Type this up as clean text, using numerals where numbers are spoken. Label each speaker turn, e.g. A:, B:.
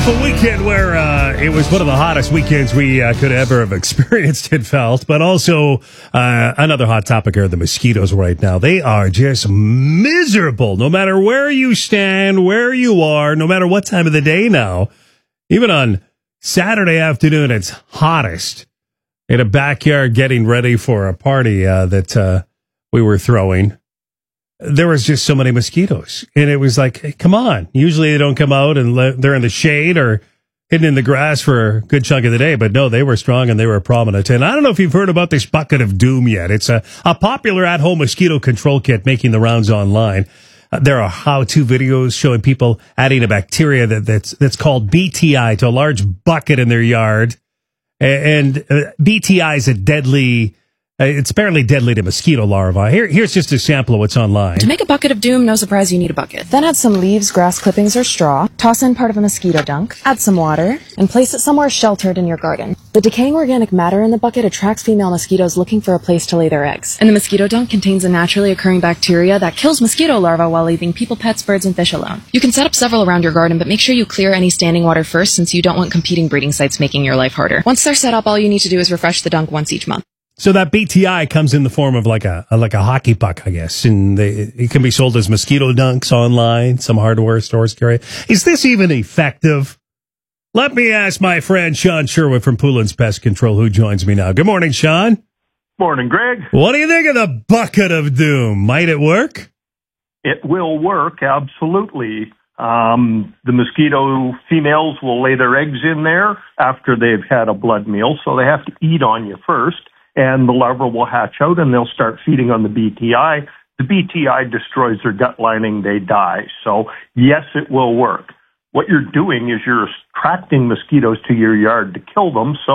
A: A weekend where it was one of the hottest weekends we could ever have experienced, it felt. But also another hot topic are the mosquitoes right now. They are just miserable, no matter where you stand, where you are, no matter what time of the day now. Even on Saturday afternoon, it's hottest in a backyard getting ready for a party that we were throwing. There was just so many mosquitoes. And it was like, hey, come on. Usually they don't come out and they're in the shade or hidden in the grass for a good chunk of the day. But no, they were strong and they were prominent. And I don't know if you've heard about this bucket of doom yet. It's a popular at-home mosquito control kit making the rounds online. There are how-to videos showing people adding a bacteria that's called BTI to a large bucket in their yard. And BTI is a deadly... it's apparently deadly to mosquito larvae. Here's just a sample of what's online.
B: To make a bucket of doom, no surprise you need a bucket. Then add some leaves, grass clippings, or straw. Toss in part of a mosquito dunk. Add some water. And place it somewhere sheltered in your garden. The decaying organic matter in the bucket attracts female mosquitoes looking for a place to lay their eggs. And the mosquito dunk contains a naturally occurring bacteria that kills mosquito larvae while leaving people, pets, birds, and fish alone. You can set up several around your garden, but make sure you clear any standing water first since you don't want competing breeding sites making your life harder. Once they're set up, all you need to do is refresh the dunk once each month.
A: So that BTI comes in the form of like a hockey puck, I guess, and it can be sold as mosquito dunks online. Some hardware stores carry it. Is this even effective? Let me ask my friend Sean Sherwood from Poulin's Pest Control, who joins me now. Good morning, Sean.
C: Morning, Greg.
A: What do you think of the bucket of doom? Might it work?
C: It will work, absolutely. The mosquito females will lay their eggs in there after they've had a blood meal, so they have to eat on you first. And the larvae will hatch out and they'll start feeding on the BTI. The BTI destroys their gut lining, they die. So yes, it will work. What you're doing is you're attracting mosquitoes to your yard to kill them. So